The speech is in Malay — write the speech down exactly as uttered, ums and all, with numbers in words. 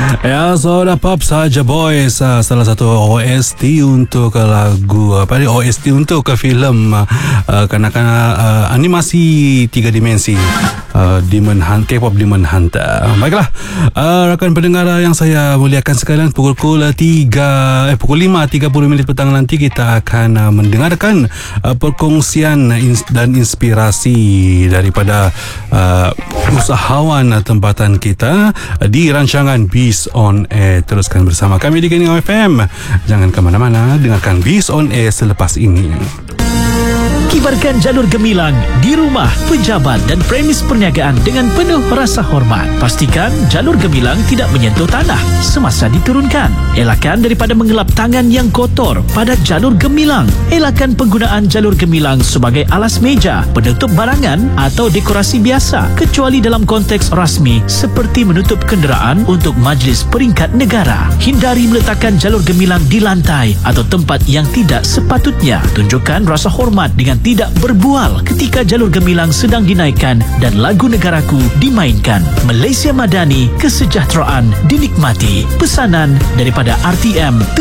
Ya, Soda Pop saja boys, uh, salah satu O S T untuk uh, lagu apa ni O S T untuk ke uh, filem uh, kanak-kanak uh, animasi tiga dimensi, uh, Demon Hunt, K-pop Demon Hunter. Baiklah, uh, rakan pendengar yang saya muliakan sekalian, pukul tiga eh pukul lima tiga puluh minit petang nanti kita akan uh, mendengarkan uh, perkongsian ins- dan inspirasi daripada uh, usahawan uh, tempatan kita uh, di rancangan Biz on Air. Teruskan bersama kami di Genggam F M. Jangan ke mana-mana, dengarkan Biz on Air selepas ini. Kibarkan jalur gemilang di rumah, pejabat dan premis perniagaan dengan penuh rasa hormat. Pastikan jalur gemilang tidak menyentuh tanah semasa diturunkan. Elakkan daripada mengelap tangan yang kotor pada jalur gemilang. Elakkan penggunaan jalur gemilang sebagai alas meja, penutup barangan atau dekorasi biasa, kecuali dalam konteks rasmi seperti menutup kenderaan untuk majlis peringkat negara. Hindari meletakkan jalur gemilang di lantai atau tempat yang tidak sepatutnya. Tunjukkan rasa hormat dengan tidak berbual ketika jalur gemilang sedang dinaikkan dan lagu negaraku dimainkan. Malaysia Madani, kesejahteraan dinikmati. Pesanan daripada R T M